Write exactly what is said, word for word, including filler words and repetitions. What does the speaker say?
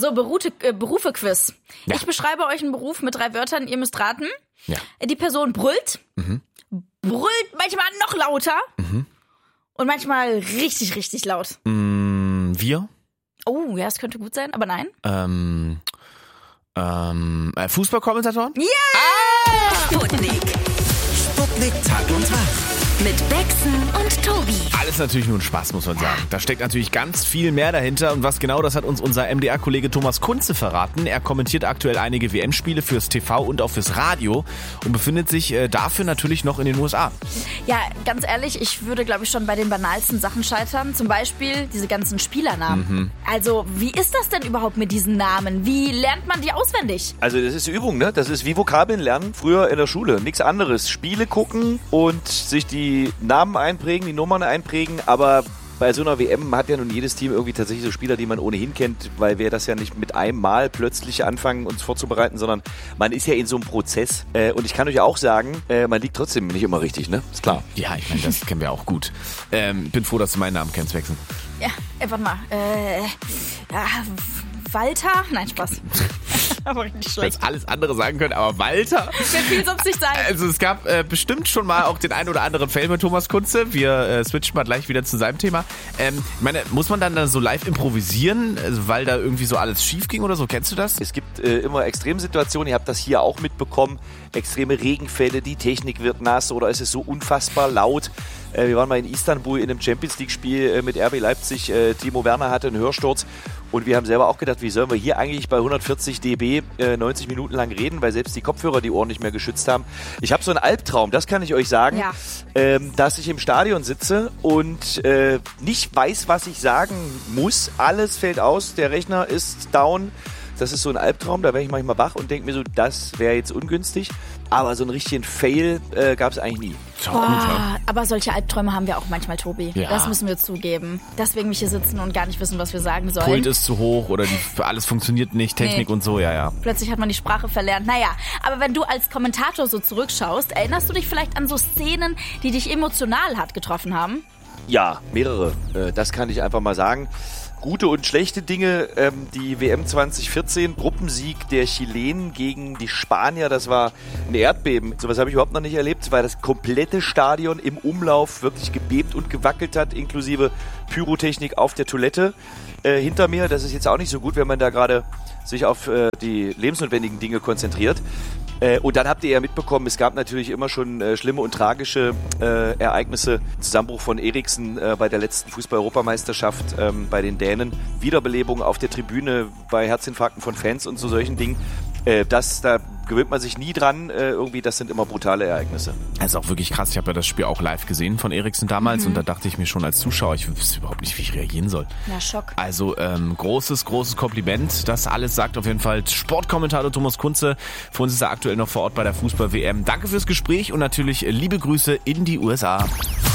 So, Berute, äh, Berufe-Quiz. Ja. Ich beschreibe euch einen Beruf mit drei Wörtern, ihr müsst raten. Ja. Die Person brüllt, Mhm. brüllt manchmal noch lauter Mhm. und manchmal richtig, richtig laut. Mm, wir? Oh, ja, es könnte gut sein, aber nein. Ähm, ähm, äh, Fußballkommentatoren? Ja! Sputnik. Sputnik Tag und Tag. Mit Bexen und Tobi. Alles natürlich nur ein Spaß, muss man sagen. Da steckt natürlich ganz viel mehr dahinter. Und was genau, das hat uns unser M D R-Kollege Thomas Kunze verraten. Er kommentiert aktuell einige W M-Spiele fürs T V und auch fürs Radio und befindet sich äh, dafür natürlich noch in den U S A. Ja, ganz ehrlich, ich würde, glaube ich, schon bei den banalsten Sachen scheitern. Zum Beispiel diese ganzen Spielernamen. Mhm. Also, wie ist das denn überhaupt mit diesen Namen? Wie lernt man die auswendig? Also das ist Übung, ne? Das ist wie Vokabeln lernen früher in der Schule. Nichts anderes. Spiele gucken und sich die Namen einprägen, die Nummern einprägen. Aber bei so einer W M hat ja nun jedes Team irgendwie tatsächlich so Spieler, die man ohnehin kennt, weil wir das ja nicht mit einem Mal plötzlich anfangen, uns vorzubereiten, sondern man ist ja in so einem Prozess. Äh, und ich kann euch auch sagen, äh, man liegt trotzdem nicht immer richtig, ne? Ist klar. Ja, ich meine, das kennen wir auch gut. Ähm, bin froh, dass du meinen Namen kennst, Wechseln. Ja, äh, warte mal. Äh, ja, Walter? Nein, Spaß. Aber richtig Ich hätte schlecht. jetzt alles andere sagen können, aber Walter? Mir fiel sonst nicht sagen. Also es gab äh, bestimmt schon mal auch den einen oder anderen Fail mit Thomas Kunze. Wir äh, switchen mal gleich wieder zu seinem Thema. Ähm, ich meine, muss man dann, dann so live improvisieren, also, weil da irgendwie so alles schief ging oder so? Kennst du das? Es gibt äh, immer Extremsituationen, ihr habt das hier auch mitbekommen, extreme Regenfälle, die Technik wird nass oder es ist so unfassbar laut. Äh, wir waren mal in Istanbul in einem Champions-League-Spiel äh, mit R B Leipzig. Äh, Timo Werner hatte einen Hörsturz und wir haben selber auch gedacht, wie sollen wir hier eigentlich bei hundertvierzig Dezibel äh, neunzig Minuten lang reden, weil selbst die Kopfhörer die Ohren nicht mehr geschützt haben. Ich habe so einen Albtraum, das kann ich euch sagen, Ja. ähm, dass ich im Stadion sitze und äh, nicht weiß, was ich sagen muss. Alles fällt aus, der Rechner ist down. Das ist so ein Albtraum, da werde ich manchmal wach und denke mir so, das wäre jetzt ungünstig. Aber so einen richtigen Fail äh, gab es eigentlich nie. Ist auch gut, ja. Boah, aber solche Albträume haben wir auch manchmal, Tobi. Ja. Das müssen wir zugeben. Deswegen wir hier sitzen und gar nicht wissen, was wir sagen sollen. Pult ist zu hoch oder die, alles funktioniert nicht, Technik Nee. und so, ja, ja. Plötzlich hat man die Sprache verlernt. Naja, aber wenn du als Kommentator so zurückschaust, erinnerst du dich vielleicht an so Szenen, die dich emotional hart getroffen haben? Ja, mehrere. Äh, das kann ich einfach mal sagen. Gute und schlechte Dinge. Ähm, die W M zwanzig vierzehn, Gruppensieg der Chilenen gegen die Spanier, das war ein Erdbeben. Sowas habe ich überhaupt noch nicht erlebt, weil das komplette Stadion im Umlauf wirklich gebebt und gewackelt hat, inklusive Pyrotechnik auf der Toilette äh, hinter mir. Das ist jetzt auch nicht so gut, wenn man da gerade sich auf äh, die lebensnotwendigen Dinge konzentriert. Äh, und dann habt ihr ja mitbekommen, es gab natürlich immer schon äh, schlimme und tragische äh, Ereignisse. Zusammenbruch von Eriksen äh, bei der letzten Fußball-Europameisterschaft ähm, bei den Dänen. Wiederbelebung auf der Tribüne bei Herzinfarkten von Fans und so solchen Dingen. Äh, das, da gewöhnt man sich nie dran. Äh, irgendwie, das sind immer brutale Ereignisse. Das ist auch wirklich krass. Ich habe ja das Spiel auch live gesehen von Eriksen damals und da dachte ich mir schon als Zuschauer, ich wüsste überhaupt nicht, wie ich reagieren soll. Ja, Schock. Also ähm, großes, großes Kompliment. Das alles sagt auf jeden Fall Sportkommentator Thomas Kunze. Für uns ist er aktuell noch vor Ort bei der Fußball-W M. Danke fürs Gespräch und natürlich liebe Grüße in die U S A.